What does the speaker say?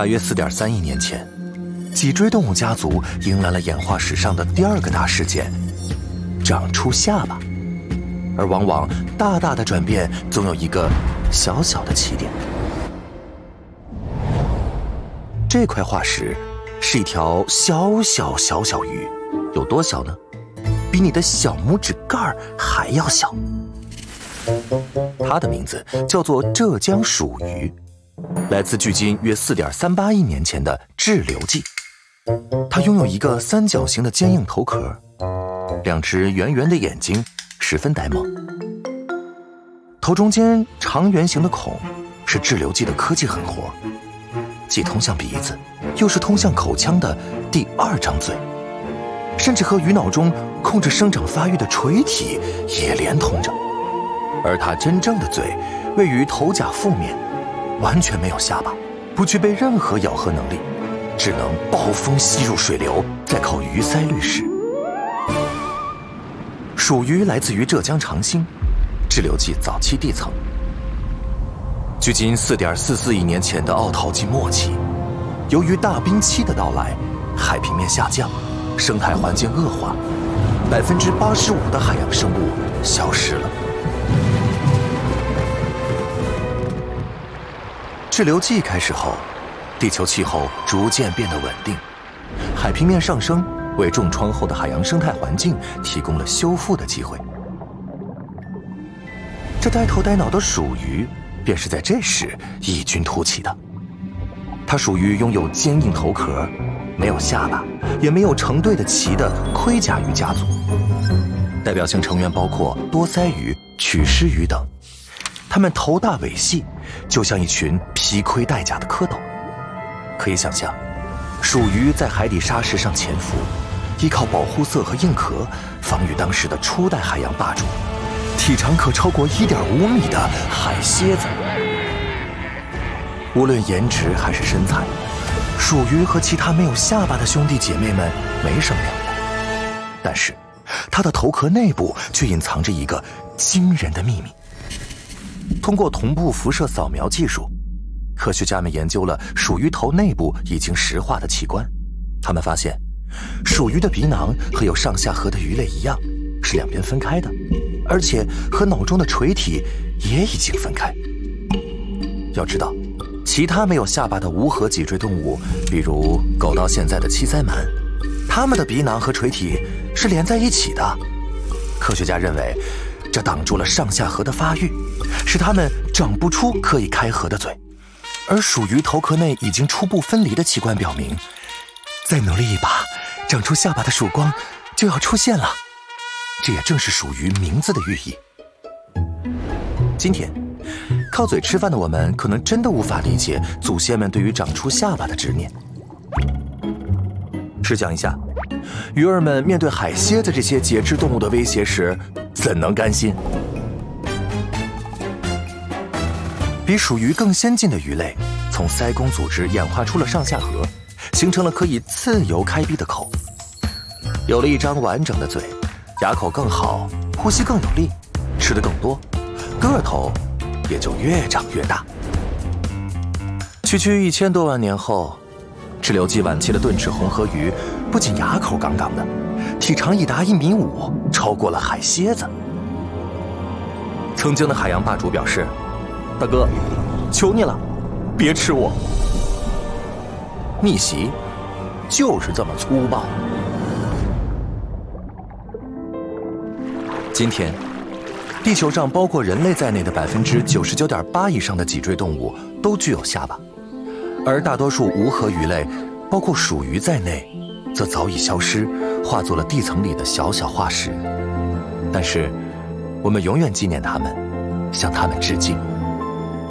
大约4.3亿年前，脊椎动物家族迎来了演化史上的第2个大事件——长出下巴。而往往大大的转变总有一个小小的起点。这块化石是一条小小鱼，有多小呢？比你的小拇指盖还要小。它的名字叫做浙江鼠鱼，来自距今约4.38亿年前的志留纪。它拥有一个三角形的坚硬头壳，2只圆圆的眼睛，十分呆萌。头中间长圆形的孔是志留纪的科技狠活，既通向鼻子，又是通向口腔的第2张嘴，甚至和鱼脑中控制生长发育的垂体也连通着。而它真正的嘴位于头甲腹面，完全没有下巴，不具备任何咬合能力，只能暴风吸入水流，再靠鱼鳃滤食。鼠鱼来自于浙江长兴，志留纪早期地层。距今4.44亿年前的奥陶纪末期，由于大冰期的到来，海平面下降，生态环境恶化，85%的海洋生物消失了。志留纪开始后，地球气候逐渐变得稳定，海平面上升为重创后的海洋生态环境提供了修复的机会。这呆头呆脑的鼠鱼便是在这时异军突起的。它属于拥有坚硬头壳、没有下巴，也没有成对的鳍的盔甲鱼家族。代表性成员包括多鳃鱼、曲狮鱼等。它们头大尾细，就像一群披盔戴甲的蝌蚪。可以想象，鼠鱼在海底沙石上潜伏，依靠保护色和硬壳防御当时的初代海洋霸主，体长可超过1.5米的海蝎子。无论颜值还是身材，鼠鱼和其他没有下巴的兄弟姐妹们没什么两样。但是，它的头壳内部却隐藏着一个惊人的秘密。通过同步辐射扫描技术，科学家们研究了鼠鱼头内部已经石化的器官。他们发现，鼠鱼的鼻囊和有上下颌的鱼类一样，是两边分开的，而且和脑中的垂体也已经分开。要知道，其他没有下巴的无颌脊椎动物，比如狗到现在的七鳃鳗，它们的鼻囊和垂体是连在一起的。科学家认为，这挡住了上下颌的发育，使它们长不出可以开合的嘴。而鼠鱼头壳内已经初步分离的器官表明，再努力一把，长出下巴的曙光就要出现了。这也正是鼠鱼名字的寓意。今天，靠嘴吃饭的我们可能真的无法理解祖先们对于长出下巴的执念。试想一下，鱼儿们面对海蝎子这些节肢动物的威胁时，怎能甘心？比鼠鱼更先进的鱼类，从鳃弓组织演化出了上下颌，形成了可以自由开闭的口。有了一张完整的嘴，牙口更好，呼吸更有力，吃得更多，个头也就越长越大。区区1000多万年后，志留纪晚期的盾齿红颌鱼不仅牙口杠杠的，体长已达1.5米，超过了海蝎子。曾经的海洋霸主表示：“大哥，求你了，别吃我。”逆袭就是这么粗暴。今天，地球上包括人类在内的99.8%以上的脊椎动物都具有下巴，而大多数无颌鱼类，包括鼠鱼在内，则早已消失，化作了地层里的小小化石。但是，我们永远纪念它们，向它们致敬。